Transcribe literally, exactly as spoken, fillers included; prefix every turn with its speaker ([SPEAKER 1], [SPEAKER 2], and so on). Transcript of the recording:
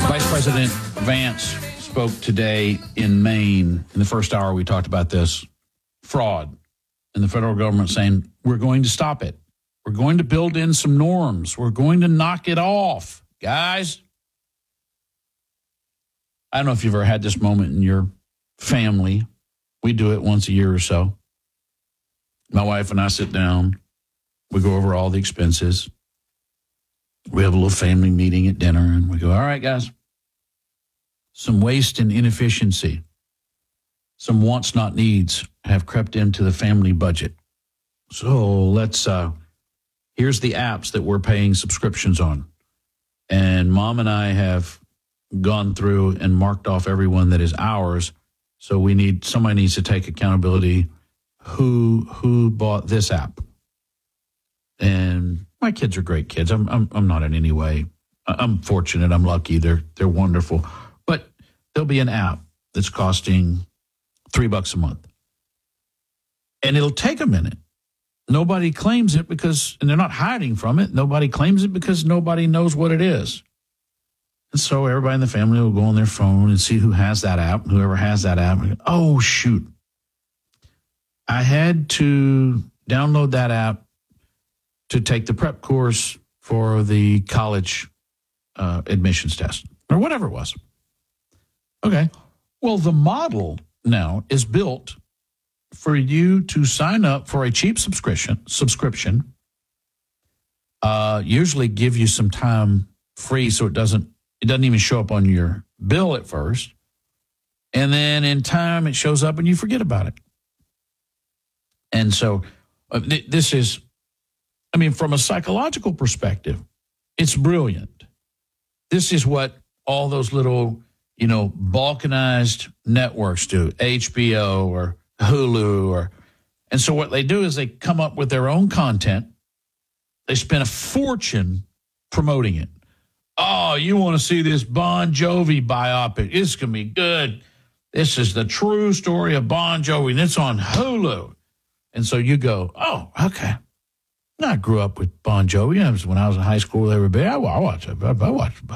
[SPEAKER 1] Vice President Vance spoke today in Maine. In the first hour, we talked about this fraud and the federal government saying, we're going to stop it. We're going to build in some norms. We're going to knock it off. Guys, I don't know if you've ever had this moment in your family. We do it once a year or so. My wife and I sit down. We go over all the expenses. We have a little family meeting at dinner, and we go, all right, guys, some waste and inefficiency, some wants, not needs, have crept into the family budget. So let's, uh, here's the apps that we're paying subscriptions on. And Mom and I have gone through and marked off everyone that is ours. So we need, somebody needs to take accountability. Who, who bought this app? And my kids are great kids. I'm, I'm, I'm not in any way. I'm fortunate. I'm lucky. They're, they're wonderful. But there'll be an app that's costing three bucks a month. And it'll take a minute. Nobody claims it because, and they're not hiding from it. Nobody claims it because nobody knows what it is. And so everybody in the family will go on their phone and see who has that app, whoever has that app. And go, oh, shoot. I had to download that app to take the prep course for the college uh, admissions test or whatever it was. Okay. Well, the model now is built for you to sign up for a cheap subscription, subscription, uh, usually give you some time free so it doesn't, it doesn't even show up on your bill at first. And then in time it shows up and you forget about it. And so uh, th- this is, I mean, from a psychological perspective, it's brilliant. This is what all those little, you know, balkanized networks do, H B O or Hulu. or, And so what they do is they come up with their own content. They spend a fortune promoting it. Oh, you want to see this Bon Jovi biopic? It's going to be good. This is the true story of Bon Jovi, and it's on Hulu. And so you go, oh, okay. I grew up with Bon Jovi. When I was in high school, they were big. I watched, I watched